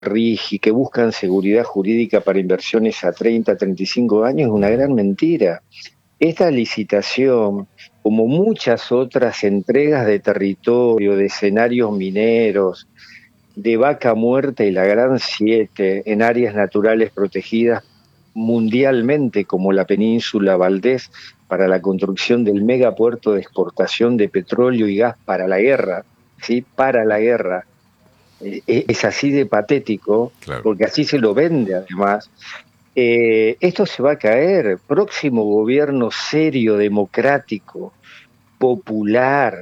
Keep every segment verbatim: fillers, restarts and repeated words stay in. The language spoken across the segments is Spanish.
RIGI, que buscan seguridad jurídica para inversiones a treinta, treinta y cinco años, es una gran mentira. Esta licitación, como muchas otras entregas de territorio, de escenarios mineros, de Vaca Muerta y la Gran Siete, en áreas naturales protegidas mundialmente, como la península Valdés, para la construcción del megapuerto de exportación de petróleo y gas para la guerra, ¿sí? Para la guerra. Es así de patético, claro, porque así se lo vende además. Eh, esto se va a caer. Próximo gobierno serio, democrático, popular,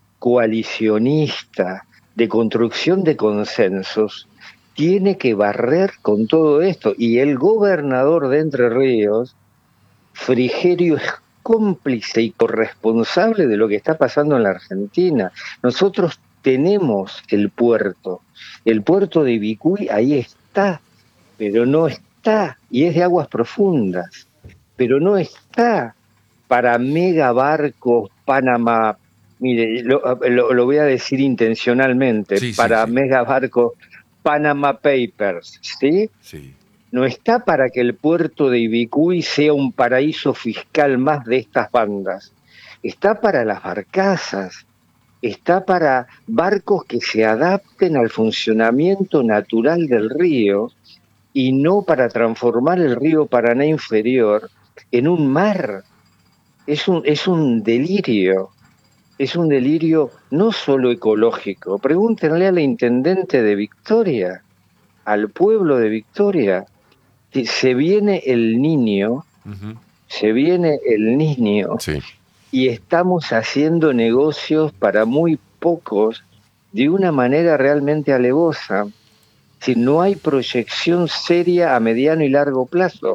coalicionista, de construcción de consensos, tiene que barrer con todo esto. Y el gobernador de Entre Ríos, Frigerio, es cómplice y corresponsable de lo que está pasando en la Argentina. Nosotros tenemos el puerto, el puerto de Vicuña, ahí está, pero no está, y es de aguas profundas, pero no está para megabarcos, Panamá, mire, lo, lo, lo voy a decir intencionalmente, sí, para sí, sí. megabarcos, Panama Papers, ¿sí? Sí. No está para que el puerto de Ibicuy sea un paraíso fiscal más de estas bandas, está para las barcazas, está para barcos que se adapten al funcionamiento natural del río y no para transformar el río Paraná inferior en un mar. Es un, es un delirio, es un delirio no solo ecológico. Pregúntenle al intendente de Victoria, al pueblo de Victoria, que se viene el niño, uh-huh. se viene el niño, sí. Y estamos haciendo negocios para muy pocos de una manera realmente alevosa. Si no hay proyección seria a mediano y largo plazo.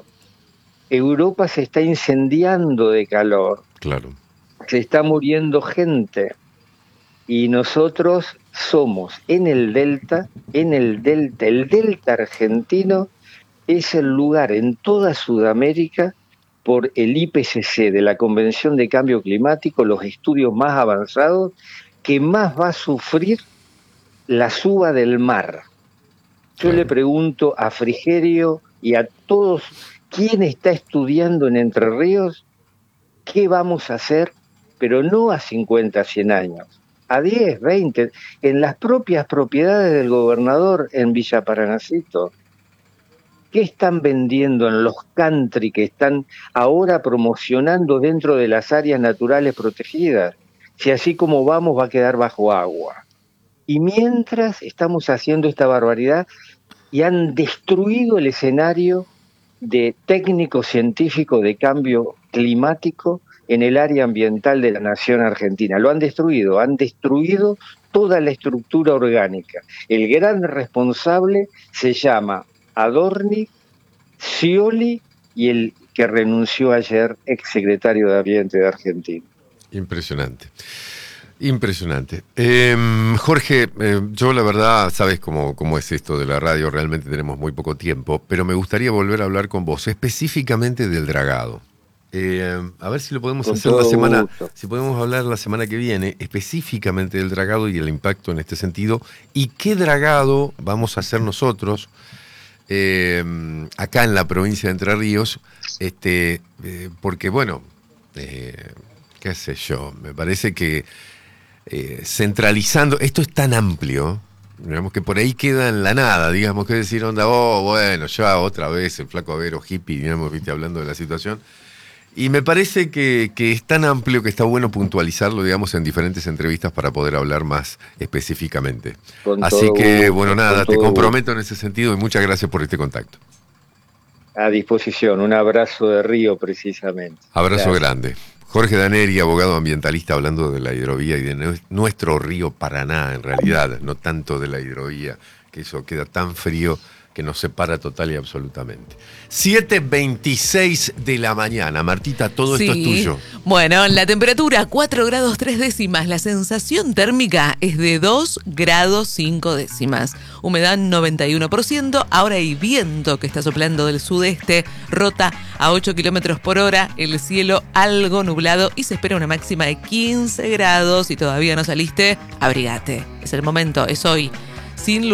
Europa se está incendiando de calor. Claro. Se está muriendo gente. Y nosotros somos en el Delta, en el Delta, el Delta argentino es el lugar en toda Sudamérica, por el I P C C de la Convención de Cambio Climático, los estudios más avanzados, que más va a sufrir la suba del mar. Yo le pregunto a Frigerio y a todos, ¿quién está estudiando en Entre Ríos? ¿Qué vamos a hacer? Pero no a cincuenta, cien años, a diez, veinte, en las propias propiedades del gobernador en Villa Paranacito. ¿Qué están vendiendo en los country que están ahora promocionando dentro de las áreas naturales protegidas? Si así como vamos va a quedar bajo agua. Y mientras estamos haciendo esta barbaridad y han destruido el escenario de técnico científico de cambio climático en el área ambiental de la nación argentina. Lo han destruido, han destruido toda la estructura orgánica. El gran responsable se llama Adorni, Scioli y el que renunció ayer, exsecretario de Ambiente de Argentina. Impresionante, impresionante. Eh, Jorge, eh, yo la verdad, sabes cómo, cómo es esto de la radio, realmente tenemos muy poco tiempo, pero me gustaría volver a hablar con vos, específicamente del dragado. Eh, a ver si lo podemos con hacer la semana, gusto. si podemos hablar la semana que viene, específicamente del dragado y el impacto en este sentido, y qué dragado vamos a hacer nosotros, Eh, acá en la provincia de Entre Ríos, este, eh, porque bueno, eh, qué sé yo, me parece que eh, centralizando, esto es tan amplio, digamos que por ahí queda en la nada, digamos que decir, onda, oh, bueno, ya otra vez el flaco Avero hippie, digamos, viste, hablando de la situación. Y me parece que, que es tan amplio que está bueno puntualizarlo, digamos, en diferentes entrevistas para poder hablar más específicamente. Con Así que, gusto, bueno, nada, te comprometo gusto. en ese sentido y muchas gracias por este contacto. A disposición, un abrazo de Río precisamente. Abrazo Gracias. grande. Jorge Daneri, abogado ambientalista, hablando de la hidrovía y de nuestro río Paraná, en realidad, no tanto de la hidrovía, que eso queda tan frío que nos separa total y absolutamente. siete veintiséis de la mañana. Martita, todo sí. esto es tuyo. Bueno, la temperatura cuatro grados tres décimas. La sensación térmica es de dos grados cinco décimas. Humedad noventa y uno por ciento. Ahora hay viento que está soplando del sudeste. Rota a ocho kilómetros por hora. El cielo algo nublado y se espera una máxima de quince grados. Si todavía no saliste, abrigate. Es el momento, es hoy. Sin